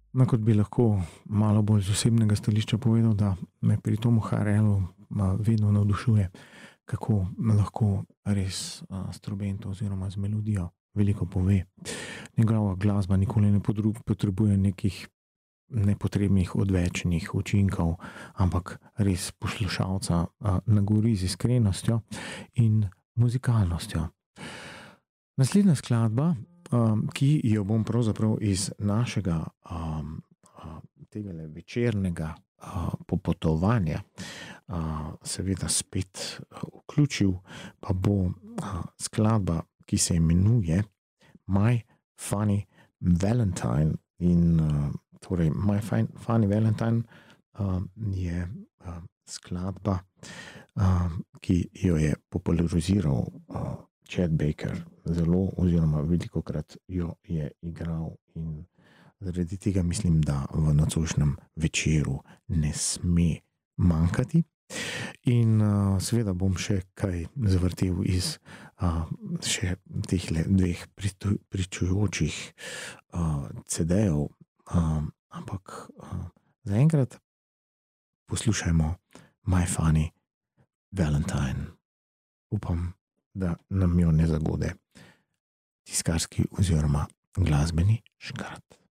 No, kot bi lahko malo bolj z osebnega stališča povedal, da me pri Tomu Harrelu vedno navdušuje, kako lahko res s trobento oziroma z melodijo veliko pove. Njegova glasba nikoli ne potrebuje nekih nepotrebnih odvečnih učinkov, ampak res poslušalca nagori z iskrenostjo in muzikalnostjo. Naslednja skladba, ki jo bom pravzaprav iz našega tega večernega popotovanja seveda spet vključil, pa bo skladba, ki se imenuje My Funny Valentine. In torej My Funny Valentine je skladba, ki jo je populariziral Chet Baker zelo oziroma velikokrat jo je igral in zaradi tega mislim, da v nocojšnjem večeru ne sme manjkati. In seveda bom še kaj zavrtel iz še teh dveh pričujočih CD-jev, ampak zaenkrat poslušajmo My Funny Valentine. Upam, da nam jo ne zagode tiskarski oziroma glasbeni škrat.